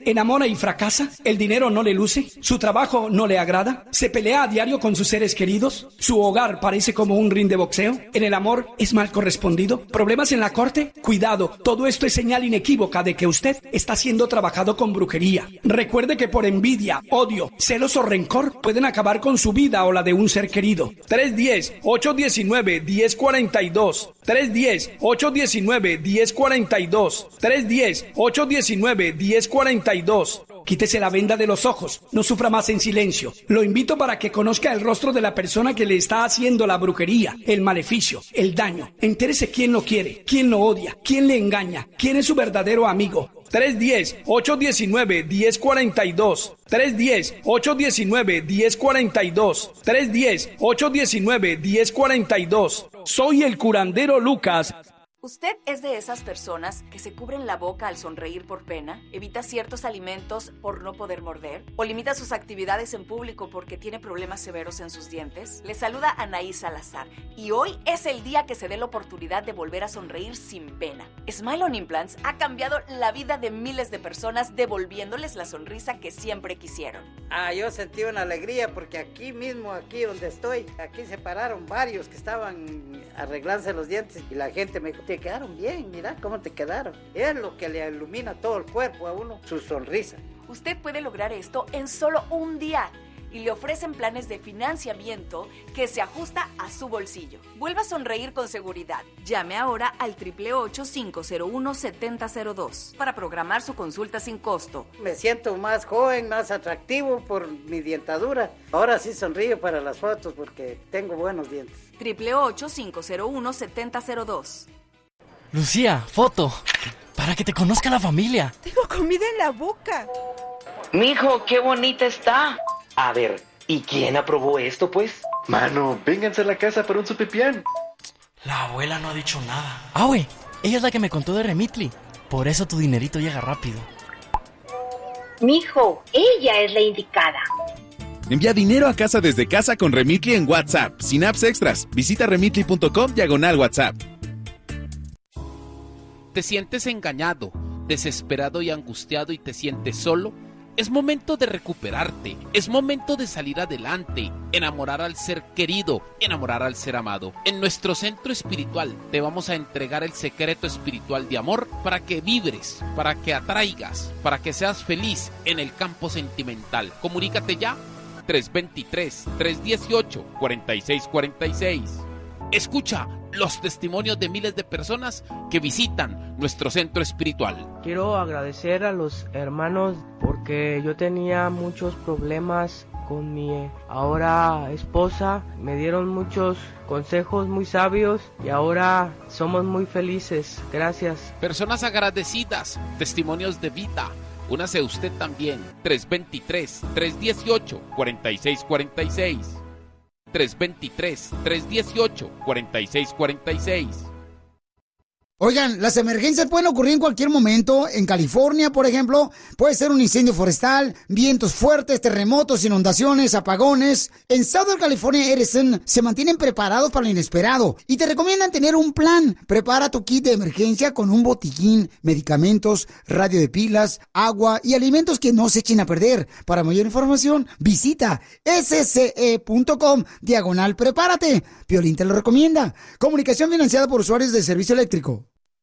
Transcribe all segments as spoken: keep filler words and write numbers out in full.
enamora y fracasa, el dinero no le luce, su trabajo no le agrada, se pelea a diario con sus seres queridos, su hogar parece como un ring de boxeo, en el amor es mal correspondido, problemas en la corte, cuidado, todo esto es señal inequívoca de que usted está siendo trabajado con brujería. Recuerde que por envidia, odio, celos o rencor pueden acabar con su vida o la de un ser querido. tres uno cero, ocho uno nueve, uno cero cuatro dos, tres uno cero, ocho uno nueve, uno cero cuatro dos, tres uno cero, ocho uno nueve, uno cero cuatro dos. Quítese la venda de los ojos, no sufra más en silencio. Lo invito para que conozca el rostro de la persona que le está haciendo la brujería, el maleficio, el daño. Entérese quién lo quiere, quién lo odia, quién le engaña, quién es su verdadero amigo. tres uno cero, ocho uno nueve, uno cero cuatro dos, tres uno cero, ocho uno nueve, uno cero cuatro dos, tres uno cero, ocho uno nueve, uno cero cuatro dos. Soy el curandero Lucas. ¿Usted es de esas personas que se cubren la boca al sonreír por pena, evita ciertos alimentos por no poder morder, o limita sus actividades en público porque tiene problemas severos en sus dientes? Le saluda Anaí Salazar y hoy es el día que se dé la oportunidad de volver a sonreír sin pena. Smile on Implants ha cambiado la vida de miles de personas devolviéndoles la sonrisa que siempre quisieron. Ah, yo sentí una alegría porque aquí mismo, aquí donde estoy, aquí se pararon varios que estaban arreglándose los dientes y la gente me dijo, te quedaron bien, mira cómo te quedaron. Es lo que le ilumina todo el cuerpo a uno, su sonrisa. Usted puede lograr esto en solo un día y le ofrecen planes de financiamiento que se ajusta a su bolsillo. Vuelva a sonreír con seguridad. Llame ahora al ocho ocho ocho, cinco cero uno, siete cero cero dos para programar su consulta sin costo. Me siento más joven, más atractivo por mi dientadura. Ahora sí sonrío para las fotos porque tengo buenos dientes. ocho ocho ocho, cinco cero uno, siete cero cero dos. Lucía, foto, para que te conozca la familia. Tengo comida en la boca. Mijo, qué bonita está. A ver, ¿y quién aprobó esto, pues? Mano, vénganse a la casa para un sopipián. La abuela no ha dicho nada. Ah, güey, ella es la que me contó de Remitly. Por eso tu dinerito llega rápido. Mijo, ella es la indicada. Envía dinero a casa desde casa con Remitly en WhatsApp, sin apps extras. Visita remitly punto com diagonal WhatsApp. ¿Te sientes engañado, desesperado y angustiado y te sientes solo? Es momento de recuperarte, es momento de salir adelante, enamorar al ser querido, enamorar al ser amado. En nuestro centro espiritual te vamos a entregar el secreto espiritual de amor para que vibres, para que atraigas, para que seas feliz en el campo sentimental. Comunícate ya, tres dos tres, tres uno ocho, cuatro seis cuatro seis. Escucha los testimonios de miles de personas que visitan nuestro centro espiritual. Quiero agradecer a los hermanos porque yo tenía muchos problemas con mi ahora esposa. Me dieron muchos consejos muy sabios y ahora somos muy felices. Gracias. Personas agradecidas, testimonios de vida. Únase usted también. tres dos tres, tres uno ocho, cuatro seis cuatro seis. tres dos tres, tres uno ocho, cuatro seis cuatro seis. Oigan, las emergencias pueden ocurrir en cualquier momento. En California, por ejemplo, puede ser un incendio forestal, vientos fuertes, terremotos, inundaciones, apagones. En Southern California Edison se mantienen preparados para lo inesperado y te recomiendan tener un plan. Prepara tu kit de emergencia con un botiquín, medicamentos, radio de pilas, agua y alimentos que no se echen a perder. Para mayor información, visita sce.com diagonal prepárate. Piolín te lo recomienda. Comunicación financiada por usuarios de servicio eléctrico.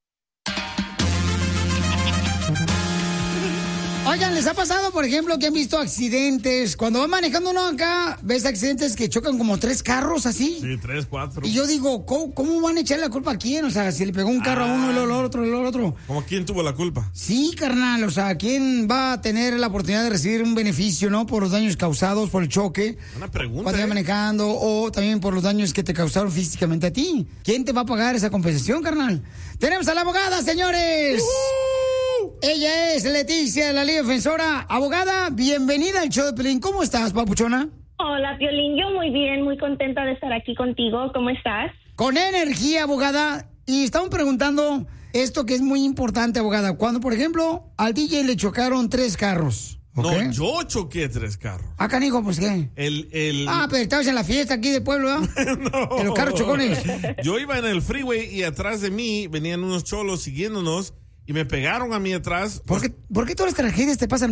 Oigan, ¿les ha pasado, por ejemplo, que han visto accidentes? Cuando van manejando uno acá, ves accidentes que chocan como tres carros así. Sí, tres, cuatro. Y yo digo, ¿cómo, cómo van a echar la culpa a quién? O sea, si le pegó un carro ah. a uno, y luego al otro, y luego al otro. ¿Cómo quién tuvo la culpa? Sí, carnal, o sea, ¿quién va a tener la oportunidad de recibir un beneficio, no? Por los daños causados por el choque. Una pregunta. Cuando ¿eh? vas manejando, o también por los daños que te causaron físicamente a ti. ¿Quién te va a pagar esa compensación, carnal? ¡Tenemos a la abogada, señores! Uh-huh. Ella es Leticia, la Liga Defensora. Abogada, bienvenida al show de Piolín. ¿Cómo estás, papuchona? Hola, Piolín. Yo muy bien, muy contenta de estar aquí contigo. ¿Cómo estás? Con energía, abogada. Y estamos preguntando esto que es muy importante, abogada. Cuando, por ejemplo, al D J le chocaron tres carros. ¿Okay? No, yo choqué tres carros. Ah, canijo, pues ¿qué? El, el... Ah, pero estabas en la fiesta aquí de pueblo, ¿eh? No. En los carros chocones. Yo iba en el freeway y atrás de mí venían unos cholos siguiéndonos y me pegaron a mí atrás. ¿Por qué, ¿por qué todas las tragedias te pasan